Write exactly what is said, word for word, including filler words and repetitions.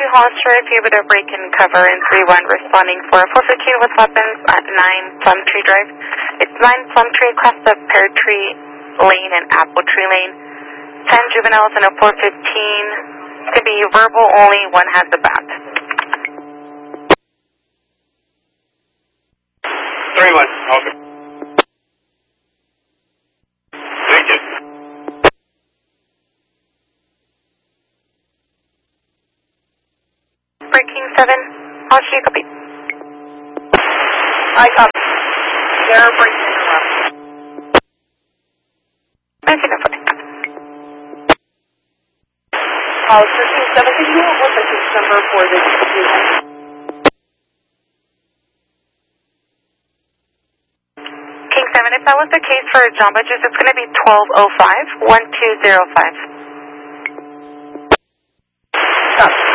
two Hollister, if you're able to break and cover in three one, responding for four fifteen with weapons at nine Plumtree Drive. It's nine Plumtree across the Pear Tree Lane and Apple Tree Lane. ten juveniles and a four fifteen. To be verbal only, one has a bat. three one, okay. Thank you. Breaking seven, Hollister, you copy. I copy. They're breaking in the left. Okay, no problem. Hollister King seven, can you what the case number for the unit? King seven, if that was the case for John Butchers, it's going to be twelve oh five, one two zero five. Copy.